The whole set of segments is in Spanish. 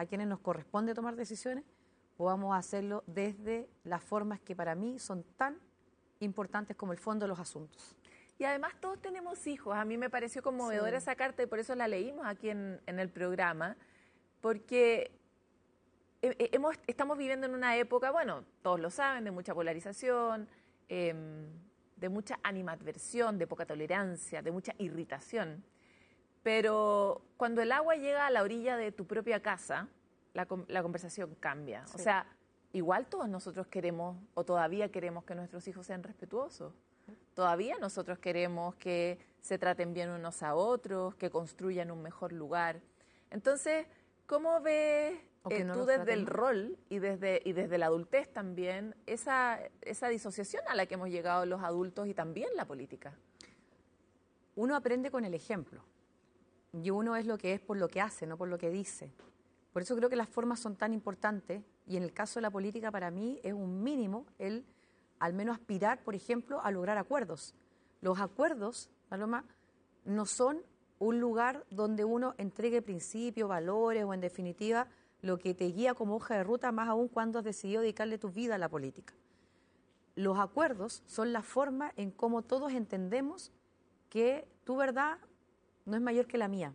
a quienes nos corresponde tomar decisiones, podamos hacerlo desde las formas que para mí son tan importantes como el fondo de los asuntos. Y además todos tenemos hijos. A mí me pareció conmovedora esa carta y por eso la leímos aquí en el programa, porque estamos viviendo en una época, bueno, todos lo saben, de mucha polarización, de mucha animadversión, de poca tolerancia, de mucha irritación. Pero cuando el agua llega a la orilla de tu propia casa, la conversación cambia. Sí. O sea, igual todos nosotros queremos o todavía queremos que nuestros hijos sean respetuosos. Todavía nosotros queremos que se traten bien unos a otros, que construyan un mejor lugar. Entonces, ¿cómo ves tú desde el rol y desde la adultez también esa disociación a la que hemos llegado los adultos y también la política? Uno aprende con el ejemplo y uno es lo que es por lo que hace, no por lo que dice. Por eso creo que las formas son tan importantes y en el caso de la política para mí es un mínimo el al menos aspirar, por ejemplo, a lograr acuerdos. Los acuerdos, Paloma, no son un lugar donde uno entregue principios, valores o en definitiva lo que te guía como hoja de ruta, más aún cuando has decidido dedicarle tu vida a la política. Los acuerdos son la forma en cómo todos entendemos que tu verdad no es mayor que la mía.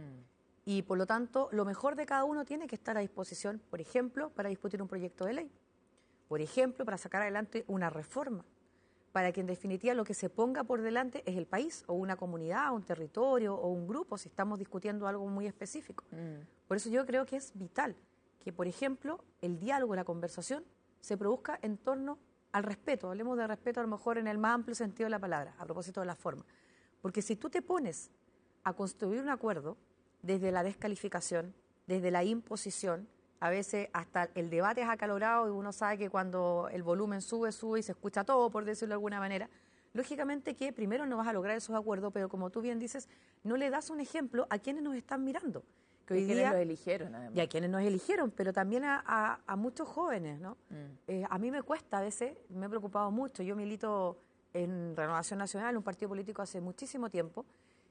Y por lo tanto, lo mejor de cada uno tiene que estar a disposición, por ejemplo, para discutir un proyecto de ley. Por ejemplo, para sacar adelante una reforma, para que en definitiva lo que se ponga por delante es el país, o una comunidad, o un territorio, o un grupo, si estamos discutiendo algo muy específico. Por eso yo creo que es vital que, por ejemplo, el diálogo, la conversación, se produzca en torno al respeto. Hablemos de respeto a lo mejor en el más amplio sentido de la palabra, a propósito de la forma. Porque si tú te pones a construir un acuerdo desde la descalificación, desde la imposición, a veces hasta el debate es acalorado y uno sabe que cuando el volumen sube y se escucha todo, por decirlo de alguna manera, lógicamente que primero no vas a lograr esos acuerdos, pero como tú bien dices, no le das un ejemplo a quienes nos están mirando. Que hoy día, los eligieron, además. Y a quienes nos eligieron, pero también a muchos jóvenes, ¿no? A mí me cuesta a veces, me he preocupado mucho, yo milito en Renovación Nacional, un partido político hace muchísimo tiempo,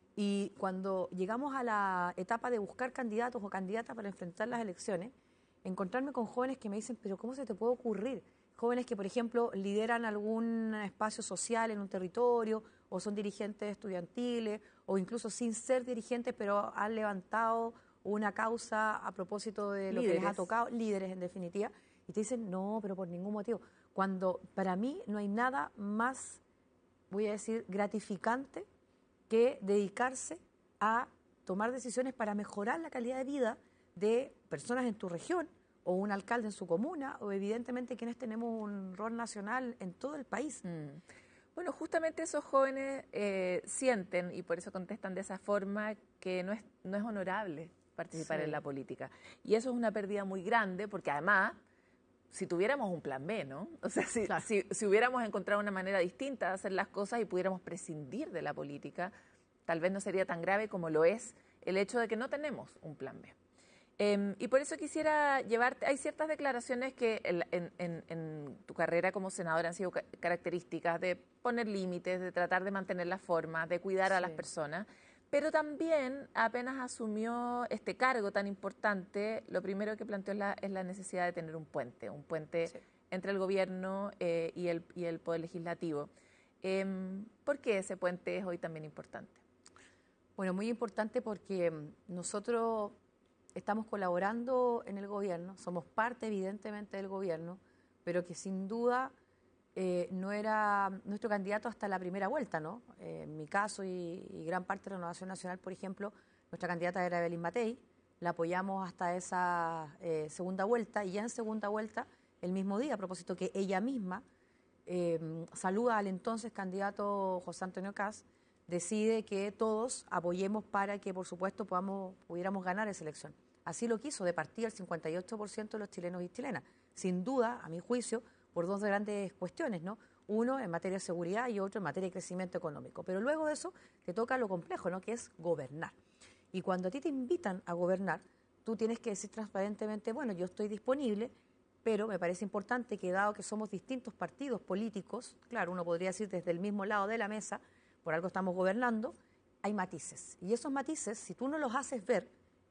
y cuando llegamos a la etapa de buscar candidatos o candidatas para enfrentar las elecciones, encontrarme con jóvenes que me dicen, pero ¿cómo se te puede ocurrir? Jóvenes que, por ejemplo, lideran algún espacio social en un territorio o son dirigentes estudiantiles o incluso sin ser dirigentes, pero han levantado una causa a propósito de lo que les ha tocado, líderes en definitiva, y te dicen, no, pero por ningún motivo. Cuando para mí no hay nada más, voy a decir, gratificante que dedicarse a tomar decisiones para mejorar la calidad de vida de personas en tu región o un alcalde en su comuna o evidentemente quienes tenemos un rol nacional en todo el país. Bueno, justamente esos jóvenes sienten, y por eso contestan de esa forma, que no es honorable participar en la política. Y eso es una pérdida muy grande porque además, si tuviéramos un plan B, ¿no? O sea, si hubiéramos encontrado una manera distinta de hacer las cosas y pudiéramos prescindir de la política, tal vez no sería tan grave como lo es el hecho de que no tenemos un plan B. Y por eso quisiera llevarte, hay ciertas declaraciones que en tu carrera como senadora han sido características de poner límites, de tratar de mantener la forma, de cuidar a las personas, pero también apenas asumió este cargo tan importante, lo primero que planteó es la necesidad de tener un puente entre el gobierno y el Poder Legislativo. ¿Por qué ese puente es hoy también importante? Bueno, muy importante porque nosotros estamos colaborando en el gobierno, somos parte evidentemente del gobierno, pero que sin duda no era nuestro candidato hasta la primera vuelta, ¿no? En mi caso y gran parte de la Renovación Nacional, por ejemplo, nuestra candidata era Evelyn Matei, la apoyamos hasta esa segunda vuelta y ya en segunda vuelta, el mismo día, a propósito que ella misma saluda al entonces candidato José Antonio Kast, decide que todos apoyemos para que, por supuesto, pudiéramos ganar esa elección. Así lo quiso de partida el 58% de los chilenos y chilenas. Sin duda, a mi juicio, por dos grandes cuestiones, ¿no? Uno en materia de seguridad y otro en materia de crecimiento económico. Pero luego de eso te toca lo complejo, ¿no? Que es gobernar. Y cuando a ti te invitan a gobernar, tú tienes que decir transparentemente, bueno, yo estoy disponible, pero me parece importante que dado que somos distintos partidos políticos, claro, uno podría decir desde el mismo lado de la mesa, por algo estamos gobernando, hay matices. Y esos matices, si tú no los haces ver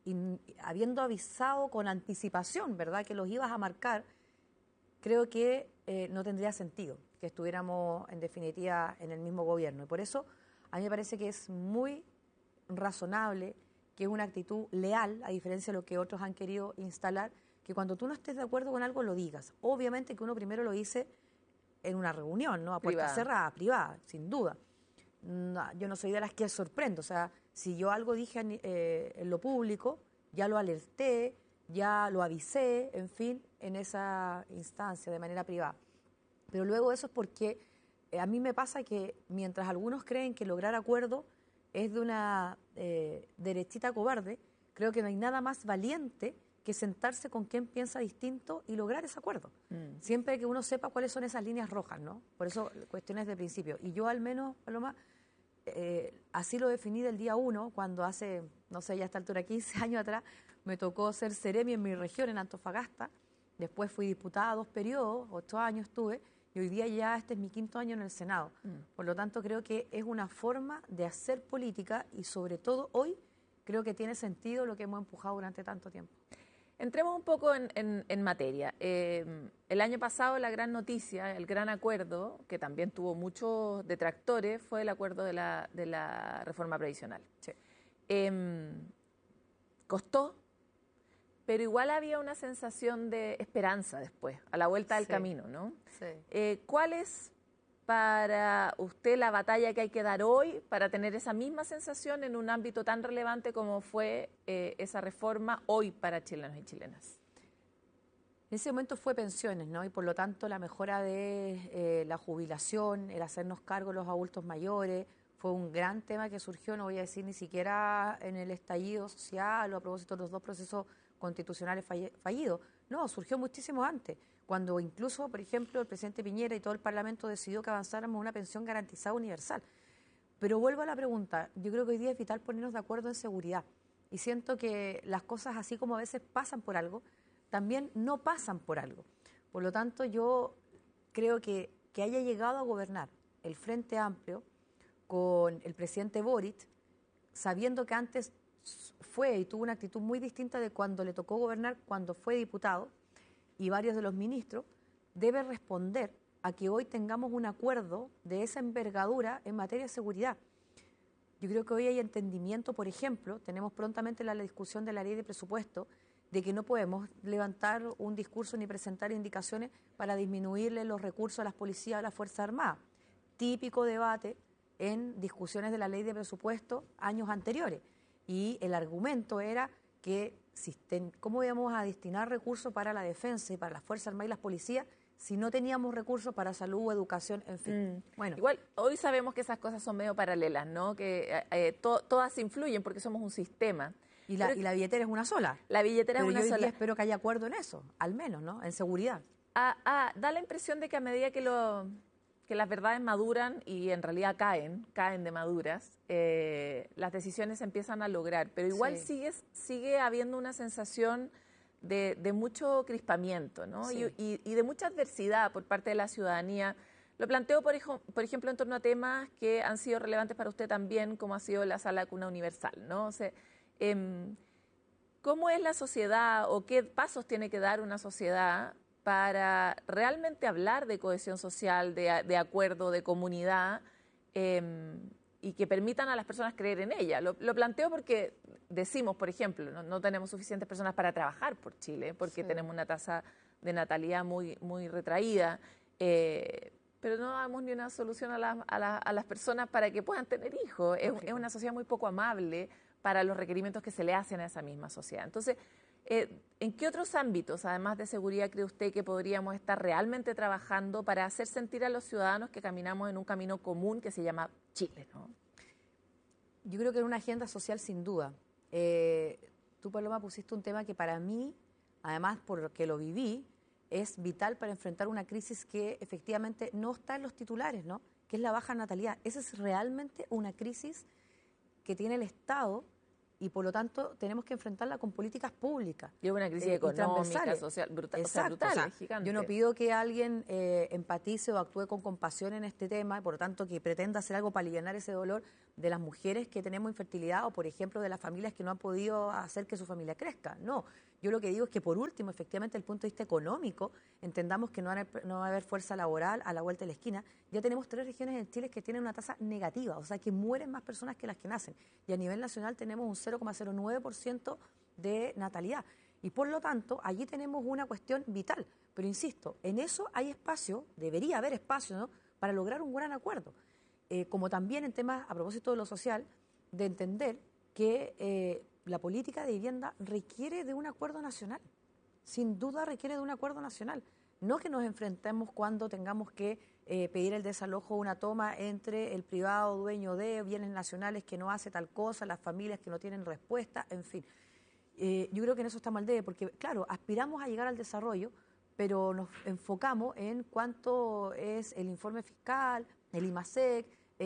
habiendo avisado con anticipación, ¿verdad?, que los ibas a marcar, creo que no tendría sentido que estuviéramos, en definitiva, en el mismo gobierno. Y por eso, a mí me parece que es muy razonable, que es una actitud leal, a diferencia de lo que otros han querido instalar, que cuando tú no estés de acuerdo con algo, lo digas. Obviamente que uno primero lo dice en una reunión, ¿no?, a puerta cerrada, privada, sin duda. No, yo no soy de las que sorprendo. O sea, si yo algo dije en lo público, ya lo alerté, ya lo avisé, en fin, en esa instancia, de manera privada. Pero luego eso es porque a mí me pasa que mientras algunos creen que lograr acuerdo es de una derechita cobarde, creo que no hay nada más valiente que sentarse con quien piensa distinto y lograr ese acuerdo. Siempre que uno sepa cuáles son esas líneas rojas, ¿no? Por eso, cuestiones de principio. Y yo al menos, Paloma, así lo definí del día 1, cuando hace, no sé, ya a esta altura, 15 años atrás, me tocó ser seremi en mi región, en Antofagasta. Después fui diputada 2 periodos, 8 años estuve, y hoy día ya este es mi 5º año en el Senado. Por lo tanto, creo que es una forma de hacer política y sobre todo hoy creo que tiene sentido lo que hemos empujado durante tanto tiempo. Entremos un poco en materia. El año pasado la gran noticia, el gran acuerdo, que también tuvo muchos detractores, fue el acuerdo de la reforma previsional. Sí. Costó, pero igual había una sensación de esperanza después, a la vuelta del camino, ¿no? Sí. ¿Cuál es para usted la batalla que hay que dar hoy para tener esa misma sensación en un ámbito tan relevante como fue esa reforma hoy para chilenos y chilenas? En ese momento fue pensiones, ¿no? Y por lo tanto la mejora de la jubilación, el hacernos cargo de los adultos mayores, fue un gran tema que surgió, no voy a decir ni siquiera en el estallido social o a propósito de los 2 procesos constitucionales fallidos. No, surgió muchísimo antes, cuando incluso, por ejemplo, el presidente Piñera y todo el Parlamento decidió que avanzáramos una pensión garantizada universal. Pero vuelvo a la pregunta, yo creo que hoy día es vital ponernos de acuerdo en seguridad. Y siento que las cosas, así como a veces pasan por algo, también no pasan por algo. Por lo tanto, yo creo que haya llegado a gobernar el Frente Amplio con el presidente Boric, sabiendo que antes fue y tuvo una actitud muy distinta de cuando le tocó gobernar, cuando fue diputado, y varios de los ministros, debe responder a que hoy tengamos un acuerdo de esa envergadura en materia de seguridad. Yo creo que hoy hay entendimiento, por ejemplo, tenemos prontamente la discusión de la ley de presupuesto, de que no podemos levantar un discurso ni presentar indicaciones para disminuirle los recursos a las policías, a las Fuerzas Armadas. Típico debate en discusiones de la ley de presupuesto años anteriores. Y el argumento era que ¿cómo íbamos a destinar recursos para la defensa y para las Fuerzas Armadas y las policías si no teníamos recursos para salud, educación, en fin? Bueno, igual hoy sabemos que esas cosas son medio paralelas, ¿no? Que todas influyen porque somos un sistema. Y la billetera es una sola. La billetera es una sola. Pero espero que haya acuerdo en eso, al menos, ¿no? En seguridad. Da la impresión de que a medida que las verdades maduran y en realidad caen de maduras, las decisiones se empiezan a lograr, pero igual sigue habiendo una sensación de mucho crispamiento, ¿no? Sí. Y de mucha adversidad por parte de la ciudadanía. Lo planteo, por ejemplo, en torno a temas que han sido relevantes para usted también, como ha sido la sala de cuna universal, ¿no? O sea, ¿cómo es la sociedad o qué pasos tiene que dar una sociedad para realmente hablar de cohesión social, de acuerdo, de comunidad, y que permitan a las personas creer en ella? Lo planteo porque decimos, por ejemplo, no tenemos suficientes personas para trabajar por Chile, porque tenemos una tasa de natalidad muy, muy retraída, pero no damos ni una solución a las personas para que puedan tener hijos. Es una sociedad muy poco amable para los requerimientos que se le hacen a esa misma sociedad. Entonces, ¿en qué otros ámbitos, además de seguridad, cree usted que podríamos estar realmente trabajando para hacer sentir a los ciudadanos que caminamos en un camino común que se llama Chile, ¿no? Yo creo que en una agenda social, sin duda. Tú, Paloma, pusiste un tema que para mí, además porque lo viví, es vital para enfrentar una crisis que efectivamente no está en los titulares, ¿no? Que es la baja natalidad. Esa es realmente una crisis que tiene el Estado y por lo tanto tenemos que enfrentarla con políticas públicas. Y es una crisis económica, social, brutal. Exacto, brutal, gigante. Yo no pido que alguien empatice o actúe con compasión en este tema, por lo tanto que pretenda hacer algo para aliviar ese dolor, de las mujeres que tenemos infertilidad o, por ejemplo, de las familias que no han podido hacer que su familia crezca. No, yo lo que digo es que, por último, efectivamente, desde el punto de vista económico, entendamos que no va a haber fuerza laboral a la vuelta de la esquina. Ya tenemos 3 regiones en Chile que tienen una tasa negativa, o sea, que mueren más personas que las que nacen. Y a nivel nacional tenemos un 0,09% de natalidad. Y por lo tanto, allí tenemos una cuestión vital. Pero insisto, en eso hay espacio, debería haber espacio, ¿no?, para lograr un gran acuerdo. Como también en temas, a propósito de lo social, de entender que la política de vivienda requiere de un acuerdo nacional. Sin duda requiere de un acuerdo nacional. No que nos enfrentemos cuando tengamos que pedir el desalojo o una toma entre el privado dueño de bienes nacionales que no hace tal cosa, las familias que no tienen respuesta, en fin. Yo creo que en eso está mal debe, porque claro, aspiramos a llegar al desarrollo, pero nos enfocamos en cuánto es el informe fiscal, el IMASEC,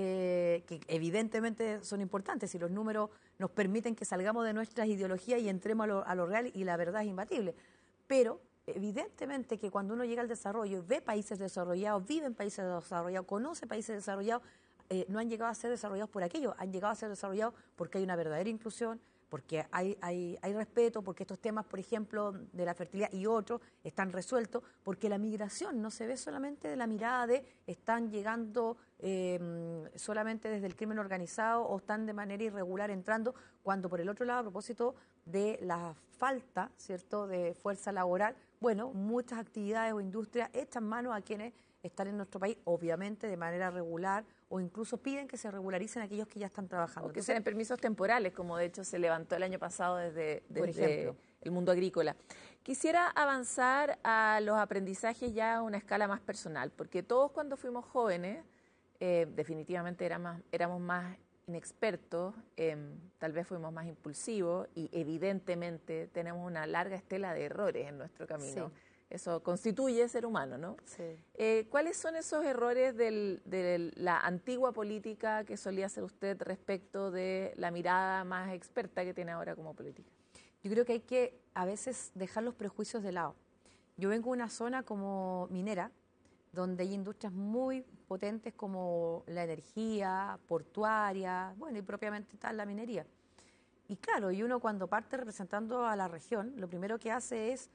que evidentemente son importantes y los números nos permiten que salgamos de nuestras ideologías y entremos a lo real, y la verdad es imbatible. Pero evidentemente que cuando uno llega al desarrollo, ve países desarrollados, vive en países desarrollados, conoce países desarrollados, no han llegado a ser desarrollados por aquello, han llegado a ser desarrollados porque hay una verdadera inclusión, porque hay respeto, porque estos temas, por ejemplo, de la fertilidad y otros, están resueltos, porque la migración no se ve solamente de la mirada de están llegando solamente desde el crimen organizado o están de manera irregular entrando, cuando por el otro lado, a propósito de la falta, ¿cierto?, de fuerza laboral, bueno, muchas actividades o industrias echan mano a quienes están en nuestro país, obviamente de manera regular, o incluso piden que se regularicen aquellos que ya están trabajando. O que sean permisos temporales, como de hecho se levantó el año pasado desde por ejemplo, el mundo agrícola. Quisiera avanzar a los aprendizajes ya a una escala más personal, porque todos cuando fuimos jóvenes, definitivamente éramos más inexpertos, tal vez fuimos más impulsivos y evidentemente tenemos una larga estela de errores en nuestro camino. Sí. Eso constituye ser humano, ¿no? Sí. ¿Cuáles son esos errores de la antigua política que solía hacer usted respecto de la mirada más experta que tiene ahora como política? Yo creo que hay que a veces dejar los prejuicios de lado. Yo vengo de una zona como minera, donde hay industrias muy potentes como la energía, portuaria, bueno, y propiamente tal la minería. Y claro, y uno cuando parte representando a la región, lo primero que hace es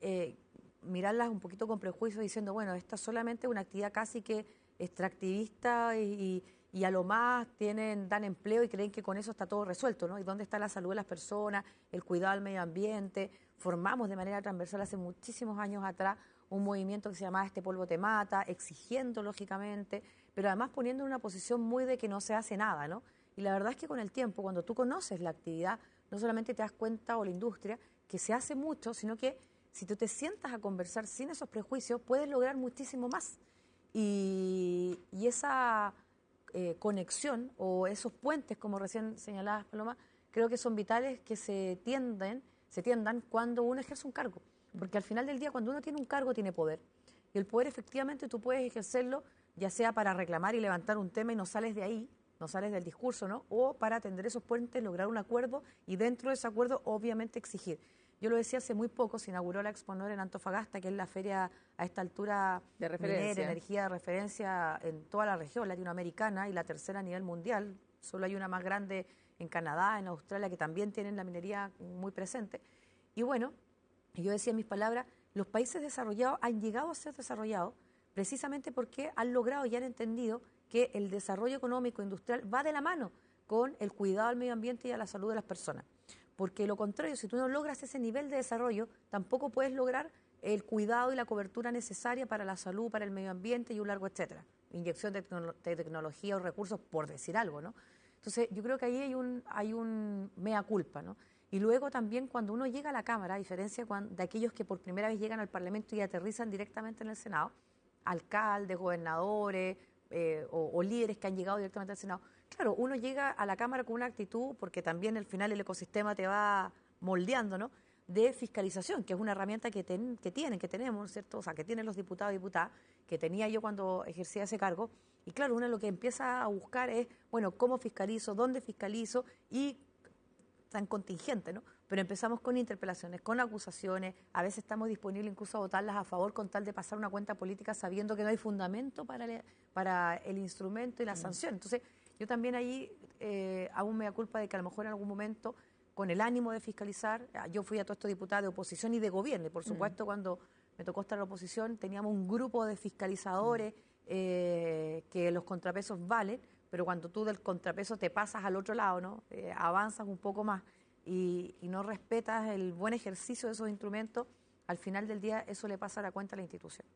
mirarlas un poquito con prejuicio, diciendo, bueno, esta solamente es una actividad casi que extractivista y a lo más dan empleo y creen que con eso está todo resuelto, ¿no? ¿Y dónde está la salud de las personas, el cuidado del medio ambiente? Formamos de manera transversal hace muchísimos años atrás un movimiento que se llamaba Este polvo te mata, exigiendo lógicamente, pero además poniendo en una posición muy de que no se hace nada, ¿no? Y la verdad es que con el tiempo, cuando tú conoces la actividad, no solamente te das cuenta, o la industria, que se hace mucho, sino que si tú te sientas a conversar sin esos prejuicios, puedes lograr muchísimo más. Y esa conexión o esos puentes, como recién señalabas, Paloma, creo que son vitales que se tiendan cuando uno ejerce un cargo. Porque al final del día, cuando uno tiene un cargo, tiene poder. Y el poder, efectivamente, tú puedes ejercerlo, ya sea para reclamar y levantar un tema y no sales de ahí, no sales del discurso, ¿no? O para atender esos puentes, lograr un acuerdo y dentro de ese acuerdo, obviamente, exigir. Yo lo decía hace muy poco, se inauguró la Exponor en Antofagasta, que es la feria a esta altura de referencia, minera, energía de referencia en toda la región latinoamericana y la tercera a nivel mundial. Solo hay una más grande en Canadá, en Australia, que también tienen la minería muy presente. Y bueno, yo decía en mis palabras, los países desarrollados han llegado a ser desarrollados precisamente porque han logrado y han entendido que el desarrollo económico e industrial va de la mano con el cuidado al medio ambiente y a la salud de las personas. Porque lo contrario, si tú no logras ese nivel de desarrollo, tampoco puedes lograr el cuidado y la cobertura necesaria para la salud, para el medio ambiente y un largo etcétera. Inyección de tecnología o recursos, por decir algo, ¿no? Entonces, yo creo que ahí hay un mea culpa, ¿no? Y luego también cuando uno llega a la Cámara, a diferencia de aquellos que por primera vez llegan al Parlamento y aterrizan directamente en el Senado, alcaldes, gobernadores o líderes que han llegado directamente al Senado, claro, uno llega a la Cámara con una actitud, porque también al final el ecosistema te va moldeando, ¿no?, de fiscalización, que es una herramienta que tenemos, ¿cierto? O sea, que tienen los diputados y diputadas, que tenía yo cuando ejercía ese cargo. Y claro, uno lo que empieza a buscar es, bueno, ¿cómo fiscalizo? ¿Dónde fiscalizo? Y tan contingente, ¿no? Pero empezamos con interpelaciones, con acusaciones, a veces estamos disponibles incluso a votarlas a favor con tal de pasar una cuenta política sabiendo que no hay fundamento para el instrumento y la sanción. Entonces, yo también ahí hago un mea culpa de que a lo mejor en algún momento, con el ánimo de fiscalizar, yo fui a todos estos diputados de oposición y de gobierno, y por supuesto cuando me tocó estar en la oposición teníamos un grupo de fiscalizadores que los contrapesos valen, pero cuando tú del contrapeso te pasas al otro lado, ¿no? Avanzas un poco más y no respetas el buen ejercicio de esos instrumentos, al final del día eso le pasa a la cuenta a la institución.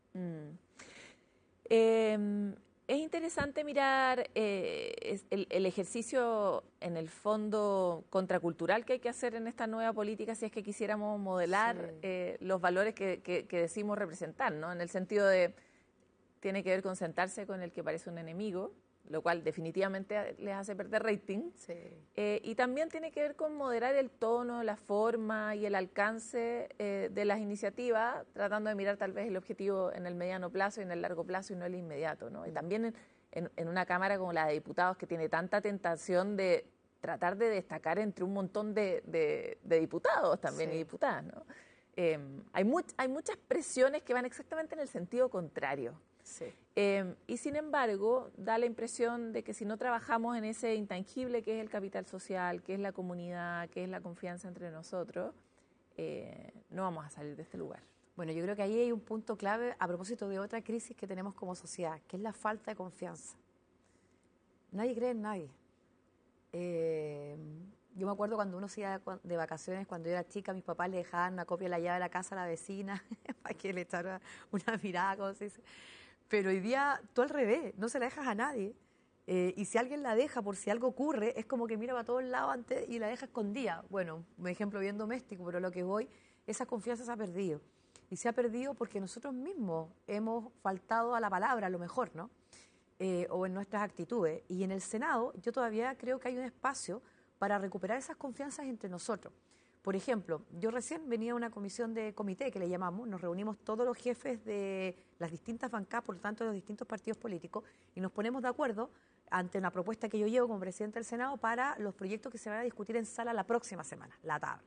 Es interesante mirar el ejercicio, en el fondo, contracultural que hay que hacer en esta nueva política si es que quisiéramos modelar los valores que decimos representar, ¿no? En el sentido de, tiene que ver con sentarse con el que parece un enemigo, lo cual definitivamente les hace perder rating. Sí. Y también tiene que ver con moderar el tono, la forma y el alcance de las iniciativas, tratando de mirar tal vez el objetivo en el mediano plazo y en el largo plazo y no el inmediato, ¿no? Y también en una Cámara como la de Diputados, que tiene tanta tentación de tratar de destacar entre un montón de diputados también y diputadas, ¿no? Hay muchas presiones que van exactamente en el sentido contrario. Sí. Y sin embargo, da la impresión de que si no trabajamos en ese intangible que es el capital social, que es la comunidad, que es la confianza entre nosotros, no vamos a salir de este lugar. Bueno, yo creo que ahí hay un punto clave a propósito de otra crisis que tenemos como sociedad, que es la falta de confianza. Nadie cree en nadie. Yo me acuerdo cuando uno se iba de vacaciones, cuando yo era chica, mis papás le dejaban una copia de la llave de la casa a la vecina para que le echara una mirada, como se dice. Pero hoy día, tú al revés, no se la dejas a nadie. Y si alguien la deja por si algo ocurre, es como que mira para todos lados antes y la deja escondida. Bueno, un ejemplo bien doméstico, pero lo que voy, esa confianza se ha perdido. Y se ha perdido porque nosotros mismos hemos faltado a la palabra, a lo mejor, ¿no? O en nuestras actitudes. Y en el Senado, yo todavía creo que hay un espacio para recuperar esas confianzas entre nosotros. Por ejemplo, yo recién venía a una comisión de comité, que le llamamos, nos reunimos todos los jefes de las distintas bancadas, por lo tanto, de los distintos partidos políticos, y nos ponemos de acuerdo ante una propuesta que yo llevo como presidente del Senado para los proyectos que se van a discutir en sala la próxima semana, la tabla.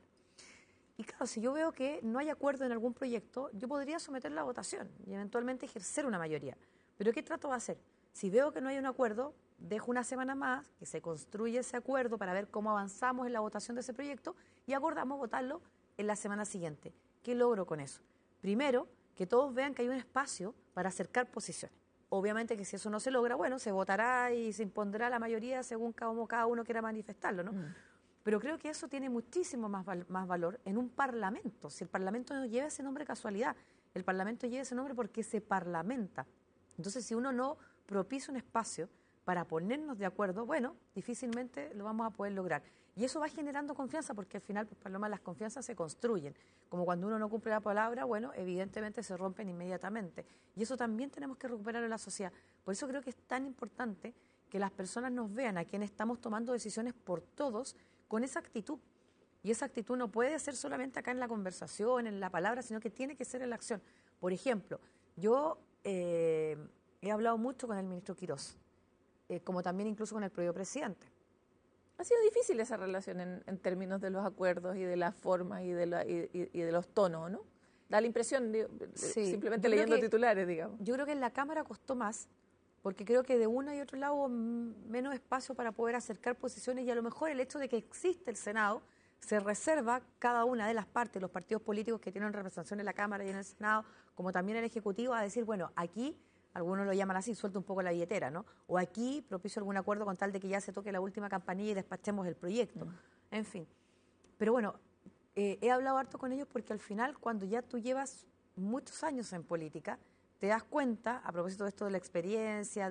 Y claro, si yo veo que no hay acuerdo en algún proyecto, yo podría someterlo a votación y eventualmente ejercer una mayoría. ¿Pero qué trato de hacer? Si veo que no hay un acuerdo, dejo una semana más, que se construya ese acuerdo para ver cómo avanzamos en la votación de ese proyecto y acordamos votarlo en la semana siguiente. ¿Qué logro con eso? Primero, que todos vean que hay un espacio para acercar posiciones. Obviamente que si eso no se logra, bueno, se votará y se impondrá la mayoría según como cada uno quiera manifestarlo, ¿no? Pero creo que eso tiene muchísimo más valor en un parlamento. Si el parlamento no lleva ese nombre casualidad, el parlamento lleva ese nombre porque se parlamenta. Entonces, si uno no propicia un espacio para ponernos de acuerdo, bueno, difícilmente lo vamos a poder lograr. Y eso va generando confianza porque al final, pues, Paloma, las confianzas se construyen. Como cuando uno no cumple la palabra, bueno, evidentemente se rompen inmediatamente. Y eso también tenemos que recuperarlo en la sociedad. Por eso creo que es tan importante que las personas nos vean a quienes estamos tomando decisiones por todos con esa actitud. Y esa actitud no puede ser solamente acá en la conversación, en la palabra, sino que tiene que ser en la acción. Por ejemplo, yo he hablado mucho con el ministro Quirós, como también incluso con el propio presidente. Ha sido difícil esa relación en términos de los acuerdos y de las formas y de los tonos, ¿no? Da la impresión, Sí, simplemente leyendo titulares, digamos. Yo creo que en la Cámara costó más, porque creo que de uno y otro lado hubo menos espacio para poder acercar posiciones y a lo mejor el hecho de que existe el Senado se reserva cada una de las partes, los partidos políticos que tienen representación en la Cámara y en el Senado, como también el Ejecutivo, a decir, bueno, aquí, algunos lo llaman así, suelta un poco la billetera, ¿no? O aquí propicio algún acuerdo con tal de que ya se toque la última campanilla y despachemos el proyecto. En fin. Pero bueno, he hablado harto con ellos porque al final, cuando ya tú llevas muchos años en política, te das cuenta, a propósito de esto de la experiencia,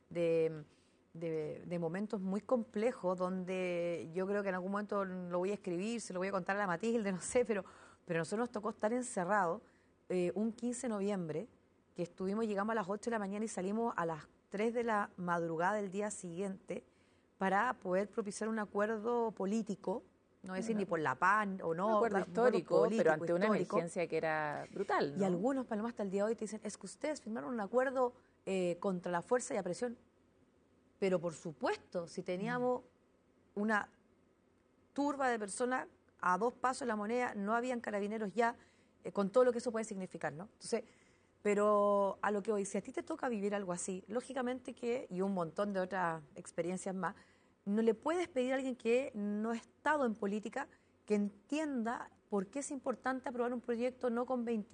de momentos muy complejos, donde yo creo que en algún momento lo voy a escribir, se lo voy a contar a la Matilde, no sé, pero nosotros nos tocó estar encerrados un 15 de noviembre, que llegamos a las 8 de la mañana y salimos a las 3 de la madrugada del día siguiente para poder propiciar un acuerdo político, no decir ni por la paz o no. Un acuerdo histórico, pero ante una emergencia que era brutal, ¿no? Y algunos, Paloma, hasta el día de hoy te dicen, es que ustedes firmaron un acuerdo contra la fuerza y la presión. Pero por supuesto, si teníamos una turba de personas a 2 pasos de la moneda, no habían carabineros ya, con todo lo que eso puede significar, ¿no? Entonces, Pero a lo que hoy, si a ti te toca vivir algo así, lógicamente que, y un montón de otras experiencias más, no le puedes pedir a alguien que no ha estado en política que entienda por qué es importante aprobar un proyecto no con 20